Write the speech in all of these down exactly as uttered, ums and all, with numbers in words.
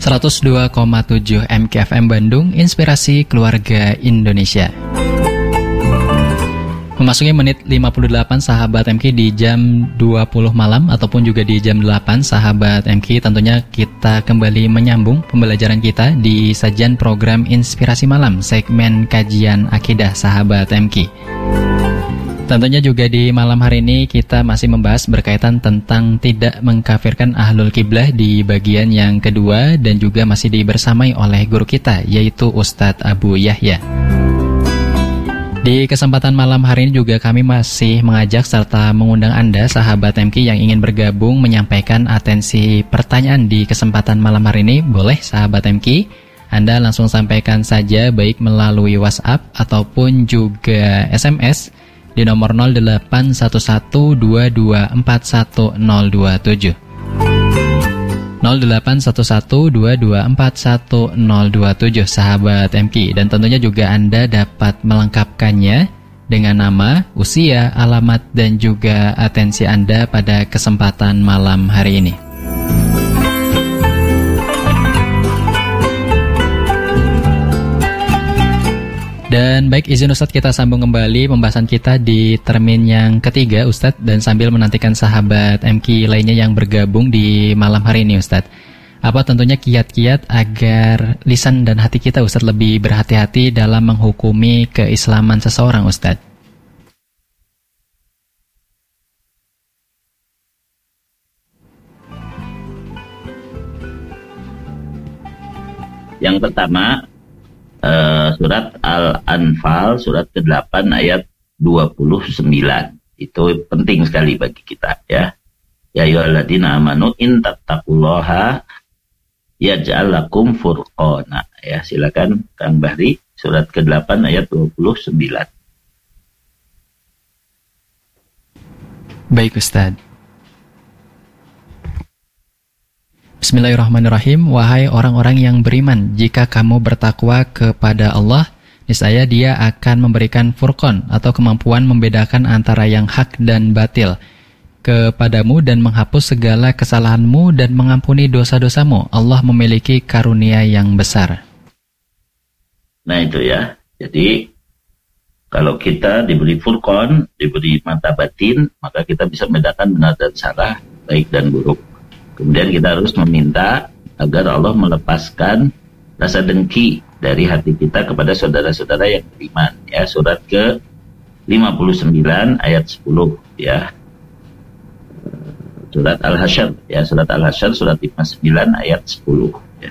seratus dua koma tujuh M K F M Bandung, Inspirasi Keluarga Indonesia. Memasuki menit lima puluh delapan sahabat M K di jam dua puluh malam ataupun juga di jam delapan sahabat M K, tentunya kita kembali menyambung pembelajaran kita di sajian program Inspirasi Malam segmen kajian akidah sahabat M K. Tentunya juga di malam hari ini kita masih membahas berkaitan tentang tidak mengkafirkan ahlul kiblah di bagian yang kedua, dan juga masih dibersamai oleh guru kita yaitu Ustadz Abu Yahya. Di kesempatan malam hari ini juga kami masih mengajak serta mengundang Anda sahabat M K yang ingin bergabung menyampaikan atensi pertanyaan di kesempatan malam hari ini. Boleh sahabat M K, Anda langsung sampaikan saja baik melalui WhatsApp ataupun juga S M S di nomor nol delapan satu satu dua dua empat satu nol dua tujuh nol delapan satu satu dua dua empat satu nol dua tujuh sahabat M K. Dan tentunya juga Anda dapat melengkapkannya dengan nama, usia, alamat, dan juga atensi Anda pada kesempatan malam hari ini. Dan baik, izin Ustadz kita sambung kembali pembahasan kita di termin yang ketiga Ustadz, dan sambil menantikan sahabat M K lainnya yang bergabung di malam hari ini Ustadz. Apa tentunya kiat-kiat agar lisan dan hati kita Ustadz lebih berhati-hati dalam menghukumi keislaman seseorang Ustadz? Yang pertama, Uh, surat Al-Anfal surat kedelapan ayat dua puluh sembilan. Itu penting sekali bagi kita ya. Ya ayyuhalladzina amanu in tattaqullaha yaj'al lakum furqana. Ya, silakan Kang Bahri, surat kedelapan ayat dua puluh sembilan. Baik Ustaz. Bismillahirrahmanirrahim. Wahai orang-orang yang beriman, jika kamu bertakwa kepada Allah, niscaya Dia akan memberikan furqan atau kemampuan membedakan antara yang hak dan batil kepadamu dan menghapus segala kesalahanmu dan mengampuni dosa-dosamu. Allah memiliki karunia yang besar. Nah itu ya. Jadi kalau kita diberi furqan, diberi mata batin, maka kita bisa membedakan benar dan salah, baik dan buruk. Kemudian kita harus meminta agar Allah melepaskan rasa dengki dari hati kita kepada saudara-saudara yang beriman. Ya, surat ke lima puluh sembilan ayat sepuluh ya. Surat Al-Hasyr ya, surat Al-Hasyr surat lima puluh sembilan ayat sepuluh ya.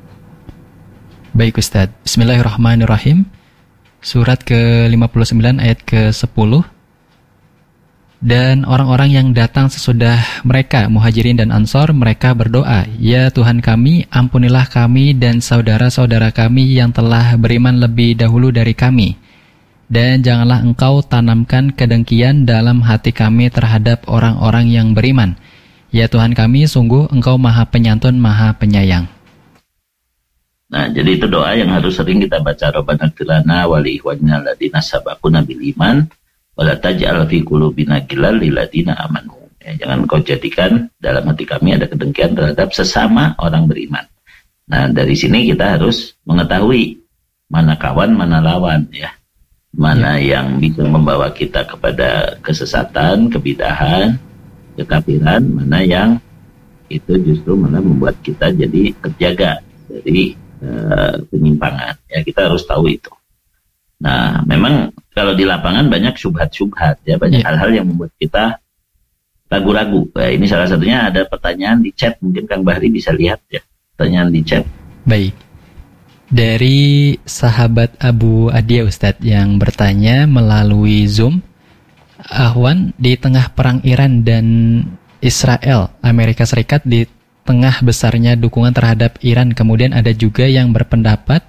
Baik Ustaz. Bismillahirrahmanirrahim. Surat ke lima puluh sembilan ayat ke sepuluh. Dan orang-orang yang datang sesudah mereka, Muhajirin dan Ansor, mereka berdoa, "Ya Tuhan kami, ampunilah kami dan saudara-saudara kami yang telah beriman lebih dahulu dari kami. Dan janganlah Engkau tanamkan kedengkian dalam hati kami terhadap orang-orang yang beriman. Ya Tuhan kami, sungguh Engkau Maha Penyantun, Maha Penyayang." Nah, jadi itu doa yang harus sering kita baca. Rabbana ighfir lana wa li ikhwanina alladziina sabaquna bil iman wala taj'al fi qulubina ghillan lil ladzina amanu. Ya, jangan kau jadikan dalam hati kami ada kedengkian terhadap sesama orang beriman. Nah, dari sini kita harus mengetahui mana kawan, mana lawan ya. Mana ya. Yang bisa membawa kita kepada kesesatan, kebidahan, kekafiran, mana yang itu justru mana membuat kita jadi terjaga dari uh, penyimpangan. Ya, kita harus tahu itu. Nah, memang kalau di lapangan banyak syubhat-syubhat ya, banyak hal-hal yeah. yang membuat kita ragu-ragu. Nah, ini salah satunya ada pertanyaan di chat, mungkin Kang Bahri bisa lihat ya, pertanyaan di chat. Baik. Dari sahabat Abu Adia Ustadz yang bertanya melalui Zoom, Ahwan, di tengah perang Iran dan Israel, Amerika Serikat di tengah besarnya dukungan terhadap Iran, kemudian ada juga yang berpendapat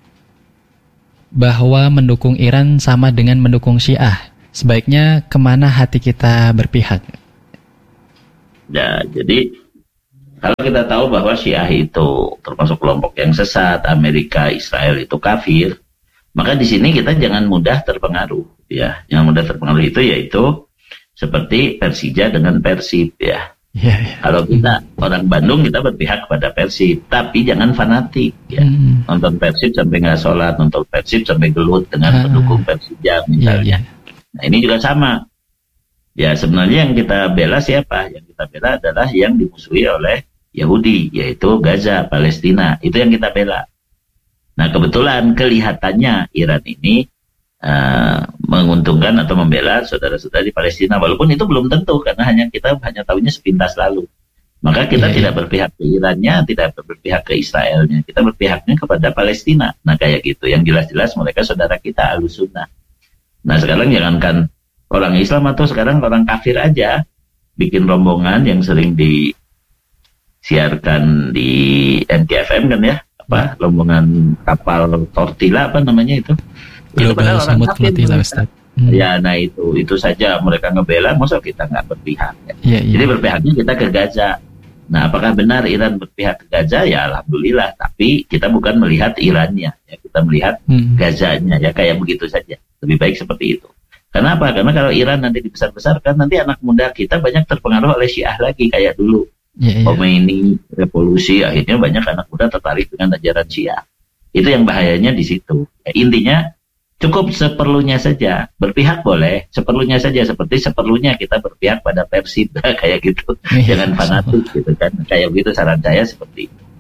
bahwa mendukung Iran sama dengan mendukung Syiah. Sebaiknya kemana hati kita berpihak? Ya, jadi kalau kita tahu bahwa Syiah itu termasuk kelompok yang sesat, Amerika, Israel itu kafir, maka di sini kita jangan mudah terpengaruh. Ya, yang mudah terpengaruh itu yaitu seperti Persija dengan Persib ya. Yeah, yeah. Kalau kita hmm. orang Bandung, kita berpihak kepada Persib, tapi jangan fanatik ya. Hmm. Nonton Persib sampai nggak sholat, nonton Persib sampai gelut dengan ah. pendukung Persija misalnya. Yeah, yeah. Nah ini juga sama. Ya sebenarnya yang kita bela siapa? Yang kita bela adalah yang dimusuhi oleh Yahudi, yaitu Gaza, Palestina. Itu yang kita bela. Nah kebetulan kelihatannya Iran ini Uh, menguntungkan atau membela saudara-saudara di Palestina, walaupun itu belum tentu karena hanya kita hanya tahunya sepintas lalu. Maka kita yeah, tidak yeah. berpihak ke Irannya, tidak berpihak ke Israelnya, kita berpihaknya kepada Palestina. Nah kayak gitu, yang jelas-jelas mereka saudara kita Ahlus Sunnah. Nah sekarang jangankan orang Islam atau sekarang orang kafir aja bikin rombongan yang sering disiarkan di N K F M kan ya, apa rombongan kapal Tortilla apa namanya itu. Global Samud Flotilla, Ustaz. Hmm. Ya, nah itu itu saja mereka ngebela, masa kita nggak berpihak? Ya? Yeah, yeah. Jadi berpihaknya kita ke Gaza. Nah, apakah benar Iran berpihak ke Gaza? Ya, alhamdulillah. Tapi kita bukan melihat Irannya, ya kita melihat hmm. Gazanya, ya kayak begitu saja. Lebih baik seperti itu. Kenapa? Karena kalau Iran nanti dibesar-besarkan, nanti anak muda kita banyak terpengaruh oleh Syiah lagi kayak dulu. Yeah, yeah. Khomeini, revolusi, akhirnya banyak anak muda tertarik dengan ajaran Syiah. Itu yang bahayanya di situ. Ya, intinya cukup seperlunya saja, berpihak boleh, seperlunya saja, seperti seperlunya kita berpihak pada Persib, kayak gitu, ya, jangan fanatik gitu kan, kayak begitu saran saya seperti itu.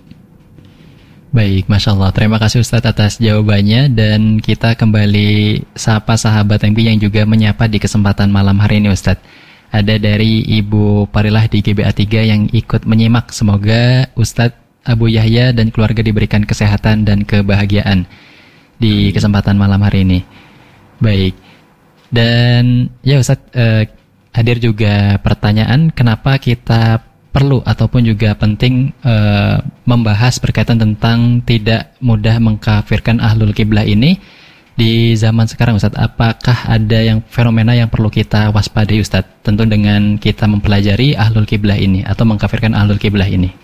Baik, Masya Allah, terima kasih Ustadz atas jawabannya, dan kita kembali sapa sahabat M P yang juga menyapa di kesempatan malam hari ini Ustadz. Ada dari Ibu Parilah di G B A tiga yang ikut menyimak, semoga Ustadz Abu Yahya dan keluarga diberikan kesehatan dan kebahagiaan di kesempatan malam hari ini. Baik. Dan ya Ustadz, eh, hadir juga pertanyaan kenapa kita perlu ataupun juga penting eh, membahas berkaitan tentang tidak mudah mengkafirkan ahlul kiblah ini di zaman sekarang Ustadz. Apakah ada yang fenomena yang perlu kita waspadai Ustadz? Tentu dengan kita mempelajari ahlul kiblah ini atau mengkafirkan ahlul kiblah ini.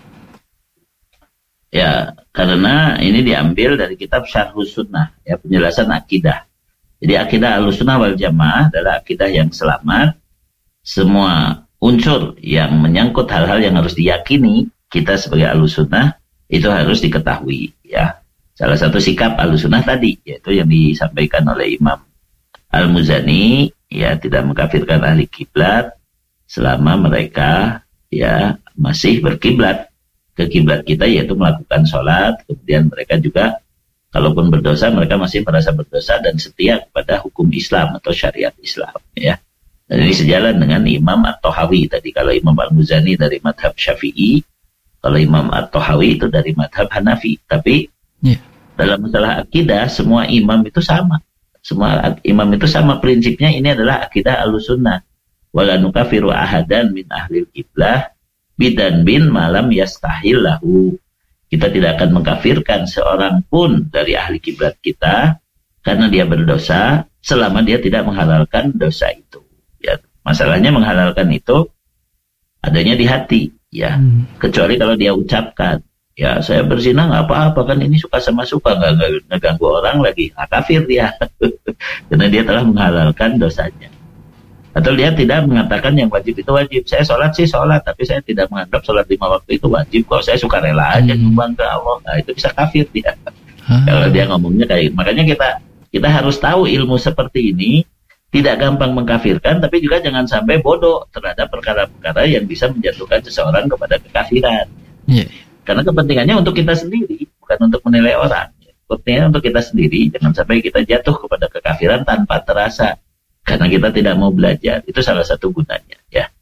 Ya, karena ini diambil dari kitab Syarhus Sunnah, ya penjelasan akidah. Jadi akidah Ahlus Sunnah wal Jamaah adalah akidah yang selamat. Semua unsur yang menyangkut hal-hal yang harus diyakini kita sebagai Ahlus Sunnah itu harus diketahui. Ya, salah satu sikap Ahlus Sunnah tadi, yaitu yang disampaikan oleh Imam Al-Muzani, ya tidak mengkafirkan ahli kiblat selama mereka ya masih berkiblat ke kiblat kita, yaitu melakukan sholat. Kemudian mereka juga kalaupun berdosa, mereka masih merasa berdosa dan setia kepada hukum Islam atau syariat Islam, ya. Dan ini sejalan dengan Imam At-Tahawi tadi. Kalau Imam Al-Muzani dari madhab Syafi'i, kalau Imam At-Tahawi itu dari madhab Hanafi. Tapi yeah. dalam masalah akidah semua imam itu sama. Semua imam itu sama prinsipnya. Ini adalah akidah Ahlus-Sunnah. Wala nukafiru ahadan min ahlil kiblah bidan bin malam yastahil lahu. Kita tidak akan mengkafirkan seorang pun dari ahli kiblat kita karena dia berdosa selama dia tidak menghalalkan dosa itu. Ya, masalahnya menghalalkan itu adanya di hati, ya. Hmm. Kecuali kalau dia ucapkan, ya saya berzina nggak apa-apa kan, ini suka sama suka, nggak ngeganggu orang lagi, nah, kafir dia karena dia telah menghalalkan dosanya. Atau dia tidak mengatakan yang wajib itu wajib. Saya sholat sih sholat, tapi saya tidak menganggap sholat lima waktu itu wajib. Kalau saya suka rela aja nyumbang ke Allah, nah itu bisa kafir dia. Hmm. Kalau dia ngomongnya kayak, makanya kita kita harus tahu ilmu seperti ini. Tidak gampang mengkafirkan, tapi juga jangan sampai bodoh terhadap perkara-perkara yang bisa menjatuhkan seseorang kepada kekafiran. Yeah. Karena kepentingannya untuk kita sendiri, bukan untuk menilai orang. Kepentingannya untuk kita sendiri, jangan sampai kita jatuh kepada kekafiran tanpa terasa. Karena kita tidak mau belajar, itu salah satu gunanya, ya.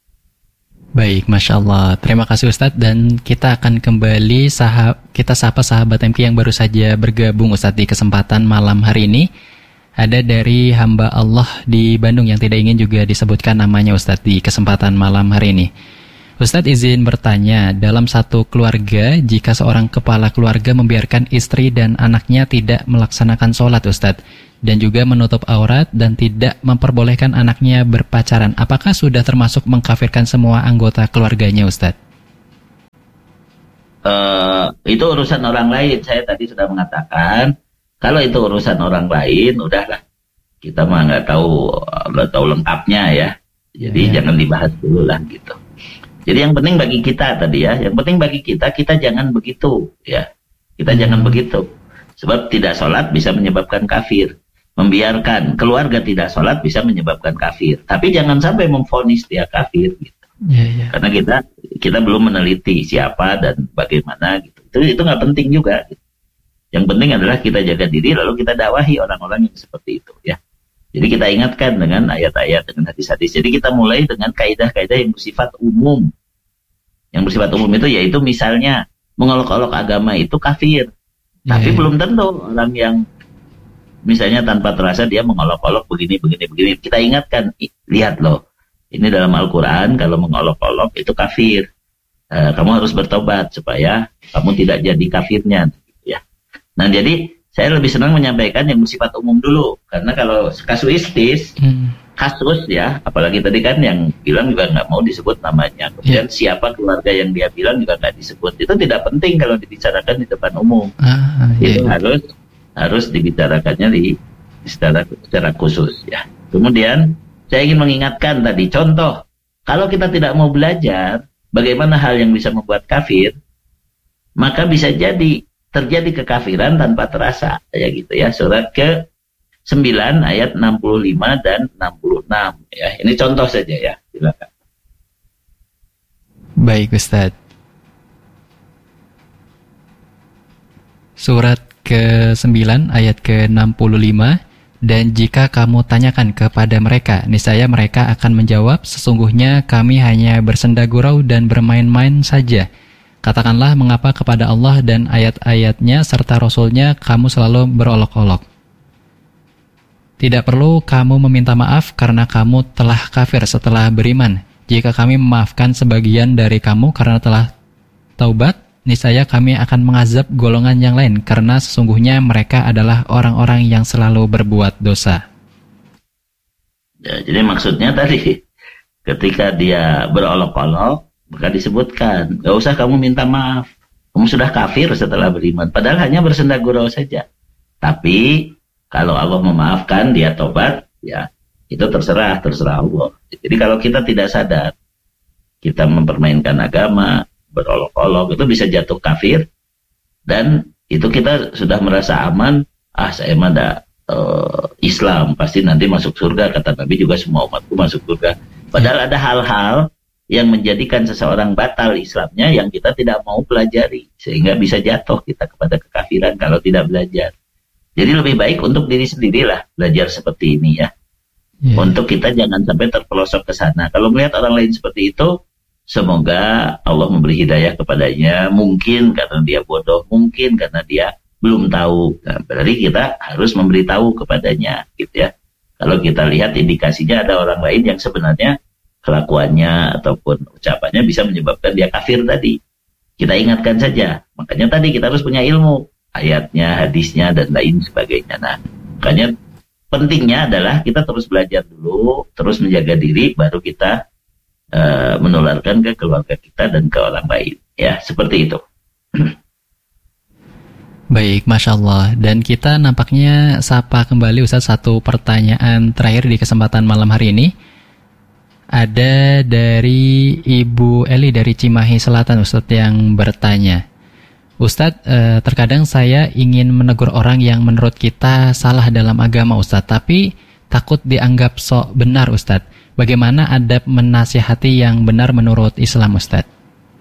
Baik, Masya Allah. Terima kasih Ustadz, dan kita akan kembali sahab, kita sapa sahabat M K yang baru saja bergabung Ustadz di kesempatan malam hari ini. Ada dari hamba Allah di Bandung yang tidak ingin juga disebutkan namanya Ustadz di kesempatan malam hari ini. Ustadz izin bertanya, dalam satu keluarga, jika seorang kepala keluarga membiarkan istri dan anaknya tidak melaksanakan sholat Ustadz, dan juga menutup aurat dan tidak memperbolehkan anaknya berpacaran, apakah sudah termasuk mengkafirkan semua anggota keluarganya Ustadz? Uh, itu urusan orang lain. Saya tadi sudah mengatakan, kalau itu urusan orang lain, udahlah. Kita mah nggak tahu, nggak tahu lengkapnya ya. Jadi ya, jangan dibahas dulu lah gitu. Jadi yang penting bagi kita tadi ya, yang penting bagi kita, kita jangan begitu ya. Kita hmm. jangan begitu. Sebab tidak sholat bisa menyebabkan kafir. Membiarkan keluarga tidak sholat bisa menyebabkan kafir. Tapi jangan sampai memvonis dia kafir gitu. Yeah, yeah. Karena kita kita belum meneliti siapa dan bagaimana gitu. Itu itu nggak penting juga. Gitu. Yang penting adalah kita jaga diri lalu kita dakwahi orang-orang yang seperti itu ya. Jadi kita ingatkan dengan ayat-ayat, dengan hadis-hadis. Jadi kita mulai dengan kaidah-kaidah yang bersifat umum. Yang bersifat umum itu yaitu misalnya mengolok-olok agama itu kafir. Yeah, Tapi yeah. belum tentu orang yang misalnya tanpa terasa dia mengolok-olok begini, begini, begini. Kita ingatkan, lihat loh, ini dalam Al-Quran kalau mengolok-olok itu kafir. E, kamu harus bertobat supaya kamu tidak jadi kafirnya. Ya. Nah jadi saya lebih senang menyampaikan yang bersifat umum dulu. Karena kalau kasuistis, hmm. kasus ya, apalagi tadi kan yang bilang juga nggak mau disebut namanya. Kemudian yeah. siapa keluarga yang dia bilang juga nggak disebut. Itu tidak penting kalau dibicarakan di depan umum. Ah, itu yeah. harus harus dibicarakannya di secara, secara khusus ya. Kemudian saya ingin mengingatkan tadi contoh, kalau kita tidak mau belajar bagaimana hal yang bisa membuat kafir, maka bisa jadi terjadi kekafiran tanpa terasa ya gitu ya. Surat ke sembilan ayat enam puluh lima dan enam puluh enam ya. Ini contoh saja ya. Silakan. Baik Ustaz. Surat ke sembilan ayat ke enam puluh lima, dan jika kamu tanyakan kepada mereka, niscaya mereka akan menjawab, sesungguhnya kami hanya bersenda gurau dan bermain-main saja. Katakanlah, mengapa kepada Allah dan ayat-ayatnya serta Rasulnya kamu selalu berolok-olok? Tidak perlu kamu meminta maaf karena kamu telah kafir setelah beriman. Jika kami memaafkan sebagian dari kamu karena telah taubat, niscaya kami akan mengazab golongan yang lain karena sesungguhnya mereka adalah orang-orang yang selalu berbuat dosa. Ya, jadi maksudnya tadi ketika dia berolok-olok maka disebutkan, gak usah kamu minta maaf, kamu sudah kafir setelah beriman, padahal hanya bersenda gurau saja. Tapi kalau Allah memaafkan dia tobat, ya itu terserah terserah Allah. Jadi kalau kita tidak sadar kita mempermainkan agama, berolok-olok, itu bisa jatuh kafir, dan itu kita sudah merasa aman. Ah saya mah ada uh, Islam pasti nanti masuk surga, kata Nabi juga semua umatku masuk surga. Padahal ada hal-hal yang menjadikan seseorang batal Islamnya yang kita tidak mau pelajari, sehingga bisa jatuh kita kepada kekafiran kalau tidak belajar. Jadi lebih baik untuk diri sendirilah belajar seperti ini ya, yeah. Untuk kita jangan sampai terpelosok ke sana. Kalau melihat orang lain seperti itu, semoga Allah memberi hidayah kepadanya, mungkin karena dia bodoh, mungkin karena dia belum tahu. Nah, berarti kita harus memberitahu kepadanya, gitu ya. Kalau kita lihat indikasinya ada orang lain yang sebenarnya kelakuannya ataupun ucapannya bisa menyebabkan dia kafir tadi, kita ingatkan saja. Makanya tadi kita harus punya ilmu, ayatnya, hadisnya, dan lain sebagainya. Nah, makanya pentingnya adalah kita terus belajar dulu, terus menjaga diri, baru kita Uh, menularkan ke keluarga kita dan ke orang lain ya, seperti itu. Baik, Masya Allah. Dan kita nampaknya sapa kembali Ustaz satu pertanyaan terakhir di kesempatan malam hari ini. Ada dari Ibu Eli dari Cimahi Selatan Ustaz yang bertanya, Ustaz, eh, terkadang saya ingin menegur orang yang menurut kita salah dalam agama Ustaz, tapi takut dianggap sok benar Ustaz. Bagaimana adab menasihati yang benar menurut Islam Ustaz?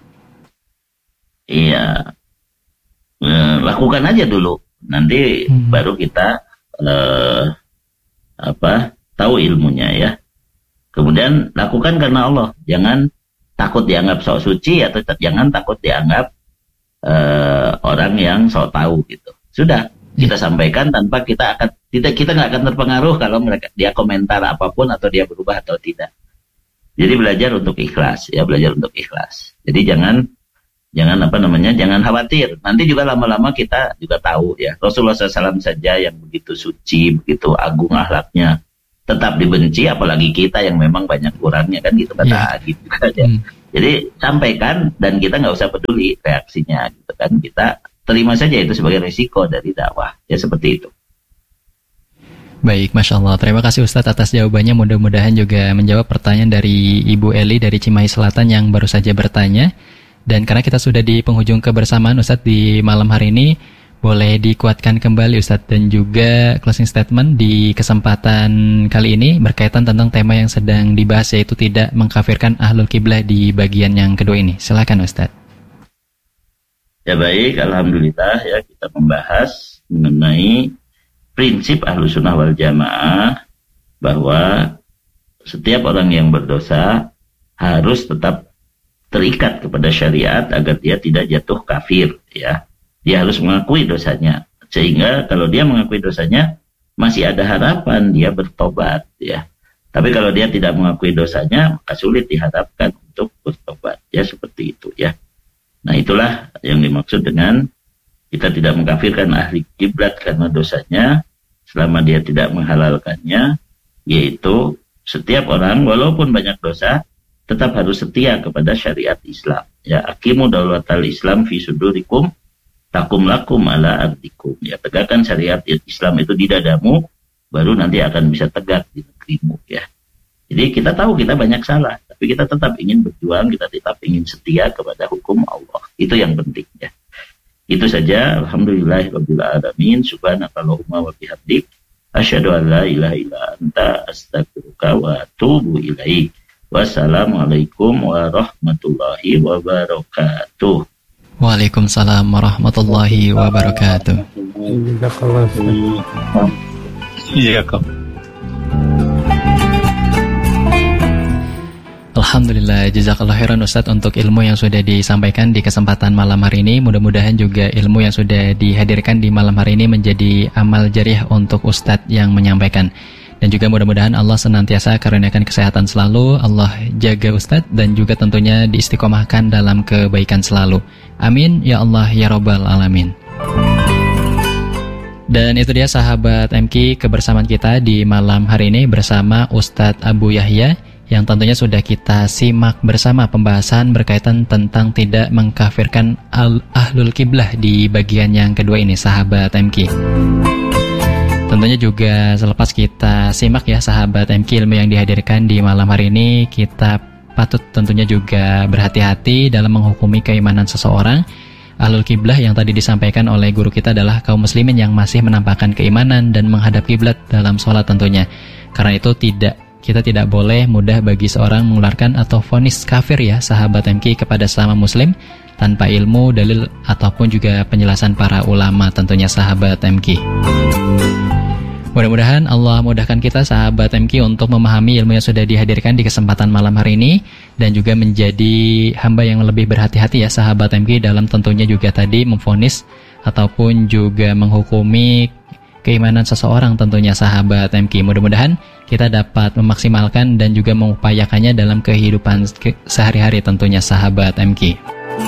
Iya, e, lakukan aja dulu, nanti hmm. baru kita e, apa tahu ilmunya ya. Kemudian lakukan karena Allah, jangan takut dianggap sok suci atau jangan takut dianggap e, orang yang sok tahu gitu. Sudah kita sampaikan tanpa kita akan tidak kita nggak akan terpengaruh kalau mereka dia komentar apapun atau dia berubah atau tidak. Jadi belajar untuk ikhlas ya, belajar untuk ikhlas. Jadi jangan jangan apa namanya jangan khawatir. Nanti juga lama-lama kita juga tahu ya, Rasulullah shallallahu alaihi wasallam saja yang begitu suci, begitu agung akhlaknya tetap dibenci, apalagi kita yang memang banyak kurangnya kan gitu kata yeah. gitu kan ya. Hmm. Jadi sampaikan dan kita nggak usah peduli reaksinya gitu kan, kita terima saja itu sebagai risiko dari dakwah ya, seperti itu. Baik, Masya Allah. Terima kasih Ustadz atas jawabannya. Mudah-mudahan juga menjawab pertanyaan dari Ibu Eli dari Cimahi Selatan yang baru saja bertanya. Dan karena kita sudah di penghujung kebersamaan Ustadz di malam hari ini, boleh dikuatkan kembali Ustadz dan juga closing statement di kesempatan kali ini berkaitan tentang tema yang sedang dibahas, yaitu tidak mengkafirkan ahlul kiblah di bagian yang kedua ini. Silakan Ustadz. Ya baik, Alhamdulillah ya kita membahas mengenai prinsip Ahlus Sunnah wal Jamaah bahwa setiap orang yang berdosa harus tetap terikat kepada syariat agar dia tidak jatuh kafir, ya. Dia harus mengakui dosanya, sehingga kalau dia mengakui dosanya masih ada harapan dia bertobat, ya. Tapi kalau dia tidak mengakui dosanya, maka sulit diharapkan untuk bertobat, ya, seperti itu, ya. Nah, itulah yang dimaksud dengan kita tidak mengkafirkan ahli kiblat karena dosanya selama dia tidak menghalalkannya, yaitu setiap orang walaupun banyak dosa tetap harus setia kepada syariat Islam. Ya, aqimu daulatal Islam fi sudurikum takum lakum ala ardikum. Ya, tegakkan syariat Islam itu di dadamu, baru nanti akan bisa tegak di negerimu, ya. Jadi kita tahu kita banyak salah, tapi kita tetap ingin berjuang, kita tetap ingin setia kepada hukum Allah. Itu yang penting, ya. Itu saja. Alhamdulillahirabbil alamin. Subhanakallahumma wa bihamdik asyhadu an la ilaha illa anta astaghfiruka wa atubu ilaik. Wassalamualaikum warahmatullahi wabarakatuh. Waalaikumsalam warahmatullahi wabarakatuh. Iya, Kak. Alhamdulillah, jazakallah khairan Ustadz untuk ilmu yang sudah disampaikan di kesempatan malam hari ini. Mudah-mudahan juga ilmu yang sudah dihadirkan di malam hari ini menjadi amal jariah untuk Ustadz yang menyampaikan. Dan juga mudah-mudahan Allah senantiasa karuniakan kesehatan selalu, Allah jaga Ustadz dan juga tentunya diistiqomahkan dalam kebaikan selalu. Amin ya Allah ya Rabbal Alamin. Dan itu dia sahabat M K kebersamaan kita di malam hari ini bersama Ustadz Abu Yahya, yang tentunya sudah kita simak bersama pembahasan berkaitan tentang tidak mengkafirkan ahlul kiblah di bagian yang kedua ini, sahabat M K. Tentunya juga selepas kita simak ya sahabat M K ilmu yang dihadirkan di malam hari ini, kita patut tentunya juga berhati-hati dalam menghukumi keimanan seseorang. Ahlul kiblah yang tadi disampaikan oleh guru kita adalah kaum muslimin yang masih menampakkan keimanan dan menghadap kiblat dalam sholat tentunya. Karena itu tidak kita tidak boleh mudah bagi seorang mengeluarkan atau vonis kafir ya sahabat M K kepada sesama muslim tanpa ilmu, dalil ataupun juga penjelasan para ulama tentunya sahabat M K. Mudah-mudahan Allah mudahkan kita sahabat M K untuk memahami ilmu yang sudah dihadirkan di kesempatan malam hari ini dan juga menjadi hamba yang lebih berhati-hati ya sahabat M K dalam tentunya juga tadi memvonis ataupun juga menghukumi keimanan seseorang tentunya sahabat M K. Mudah-mudahan kita dapat memaksimalkan dan juga mengupayakannya dalam kehidupan sehari-hari tentunya sahabat M K.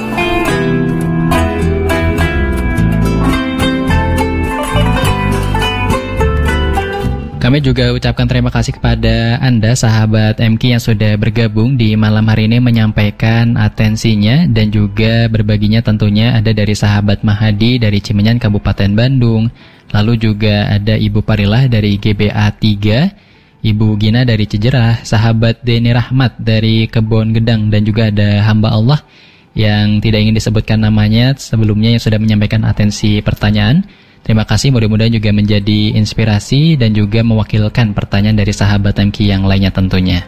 Kami juga ucapkan terima kasih kepada Anda sahabat M K yang sudah bergabung di malam hari ini menyampaikan atensinya dan juga berbaginya. Tentunya ada dari sahabat Mahadi dari Cimenyan Kabupaten Bandung, lalu juga ada Ibu Parilah dari G B A tiga, Ibu Gina dari Cijerah, sahabat Deni Rahmat dari Kebon Gedang, dan juga ada hamba Allah yang tidak ingin disebutkan namanya sebelumnya yang sudah menyampaikan atensi pertanyaan. Terima kasih, mudah-mudahan juga menjadi inspirasi dan juga mewakilkan pertanyaan dari sahabat M K yang lainnya tentunya.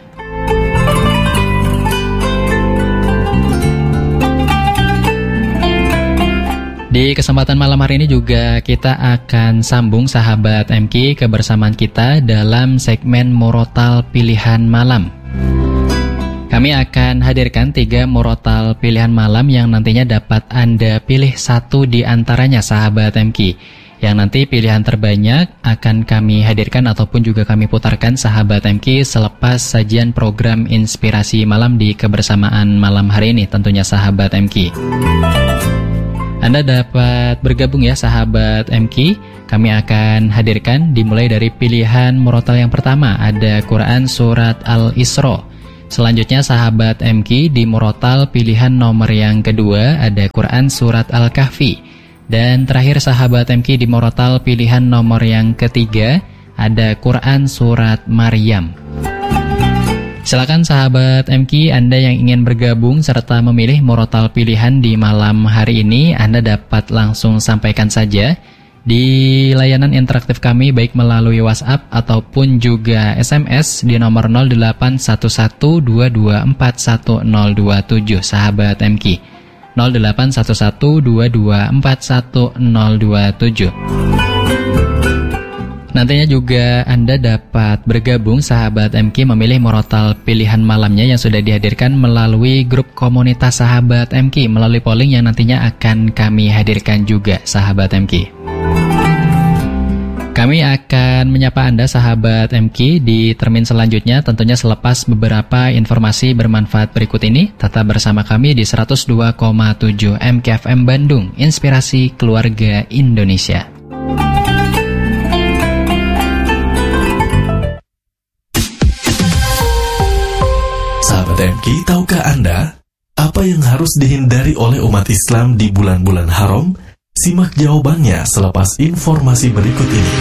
Di kesempatan malam hari ini juga kita akan sambung sahabat M K kebersamaan kita dalam segmen Murotal Pilihan Malam. Kami akan hadirkan tiga murotal pilihan malam yang nantinya dapat Anda pilih satu di antaranya sahabat M K. Yang nanti pilihan terbanyak akan kami hadirkan ataupun juga kami putarkan sahabat M K selepas sajian program Inspirasi Malam di kebersamaan malam hari ini tentunya sahabat M K. Anda dapat bergabung ya sahabat M K. Kami akan hadirkan dimulai dari pilihan murotal yang pertama, ada Quran Surat Al-Isra. Selanjutnya sahabat M K di murotal pilihan nomor yang kedua ada Quran Surat Al-Kahfi. Dan terakhir sahabat M K di murotal pilihan nomor yang ketiga ada Quran Surat Maryam. Silakan sahabat M Q, Anda yang ingin bergabung serta memilih murotal pilihan di malam hari ini, Anda dapat langsung sampaikan saja di layanan interaktif kami, baik melalui WhatsApp ataupun juga S M S di nomor nol delapan satu satu dua dua empat satu nol dua tujuh, sahabat M Q. nol delapan satu satu dua dua empat satu nol dua tujuh. Nantinya juga Anda dapat bergabung sahabat M Q memilih murotal pilihan malamnya yang sudah dihadirkan melalui grup komunitas sahabat M Q melalui polling yang nantinya akan kami hadirkan juga sahabat M Q. Kami akan menyapa Anda sahabat M Q di termin selanjutnya, tentunya selepas beberapa informasi bermanfaat berikut ini. Tetap bersama kami di seratus dua koma tujuh M K F M Bandung, Inspirasi Keluarga Indonesia. Sahabat M Q, tahukah Anda apa yang harus dihindari oleh umat Islam di bulan-bulan haram? Simak jawabannya selepas informasi berikut ini.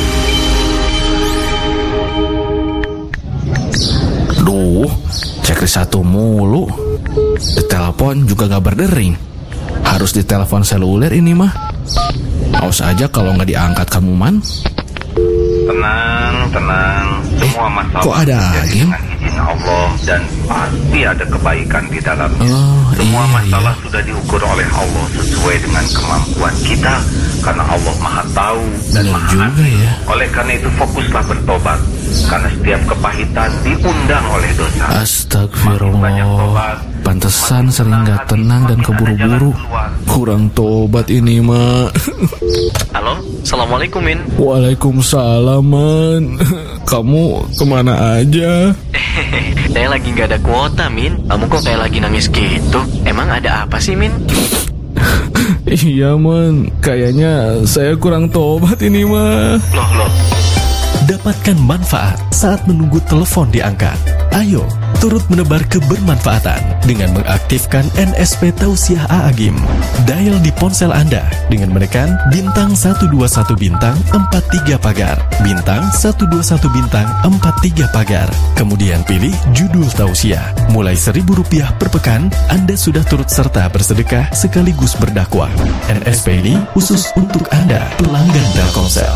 Duh, checklist satu mulu. Ditelepon juga gak berdering. Harus ditelepon seluler ini mah. Awas aja kalau gak diangkat kamu, Man. Tenang, tenang. Semua masalah kok ada lagi? dengan izin Allah dan pasti ada kebaikan di dalamnya. Oh, Semua iya, masalah iya. sudah diukur oleh Allah sesuai dengan kemampuan kita, karena Allah Maha Tahu dan Benar Maha juga Adil. ya. Oleh karena itu fokuslah bertobat, karena setiap kepahitan diundang oleh dosa. Astagfirullah. Pantesan sering gak tenang dan keburu-buru. Kurang tobat ini mah. Halo, Assalamualaikum Min. Waalaikumsalam, Man. Kamu kemana aja? Saya lagi gak ada kuota, Min. Kamu kok kayak lagi nangis gitu? Emang ada apa sih, Min? Iya, Man. Kayaknya saya kurang tobat ini mah. Loh, loh. Dapatkan manfaat saat menunggu telepon diangkat. Ayo, turut menebar kebermanfaatan dengan mengaktifkan N S P Tausiah A'agim. Dial di ponsel Anda dengan menekan bintang satu dua satu bintang empat tiga pagar, bintang satu dua satu bintang empat tiga pagar. Kemudian pilih judul Tausiah. Mulai seribu rupiah per pekan, Anda sudah turut serta bersedekah sekaligus berdakwah. N S P ini khusus untuk Anda, pelanggan Telkomsel.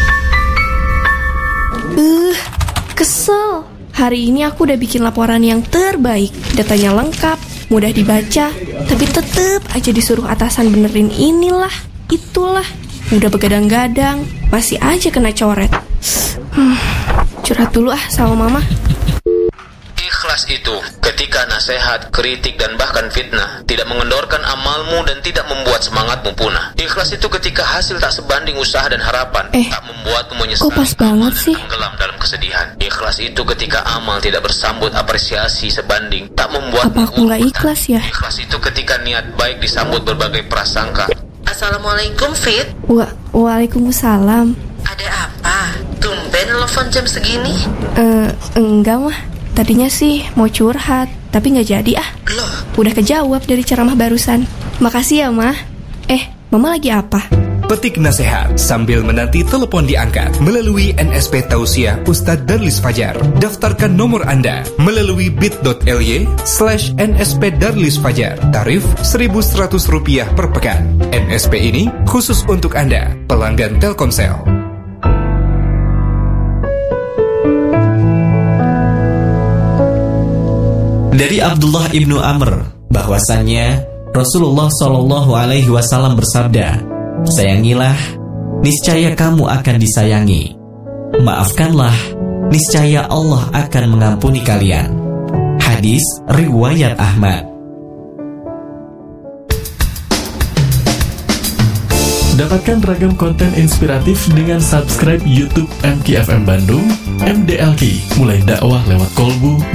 Uh, kesel. Hari ini aku udah bikin laporan yang terbaik. Datanya lengkap, mudah dibaca, tapi tetep aja disuruh atasan benerin inilah, itulah. Udah begadang-gadang, masih aja kena coret. Hmm, curhat dulu ah sama mama. Ikhlas itu ketika nasihat, kritik, dan bahkan fitnah tidak mengendorkan amalmu dan tidak membuat semangatmu punah. Ikhlas itu ketika hasil tak sebanding usaha dan harapan, eh, tak membuatmu menyesal, kok pas banget sih? tenggelam dalam kesedihan. Ikhlas itu ketika amal tidak bersambut apresiasi sebanding, tak membuat Apa aku nggak ikhlas ya? Ikhlas itu ketika niat baik disambut berbagai prasangka. Assalamualaikum, Fit. Wa Waalaikumsalam. Ada apa? Tumben telepon jam segini? Eh, enggak mah. Tadinya sih mau curhat, tapi nggak jadi ah. Loh, Udah kejawab dari ceramah barusan. Makasih ya, Mah. Eh, Mama lagi apa? Petik nasihat sambil menanti telepon diangkat melalui N S P Tausiah Ustadz Darlis Fajar. Daftarkan nomor Anda melalui bit.ly slash nsp Darlis Fajar. Tarif seribu seratus rupiah per pekan. N S P ini khusus untuk Anda, pelanggan Telkomsel. Dari Abdullah ibnu Amr bahwasannya Rasulullah Shallallahu Alaihi Wasallam bersabda, sayangilah, niscaya kamu akan disayangi. Maafkanlah, niscaya Allah akan mengampuni kalian. Hadis riwayat Ahmad. Dapatkan ragam konten inspiratif dengan subscribe YouTube M K F M Bandung, M D L K, mulai dakwah lewat kolbu.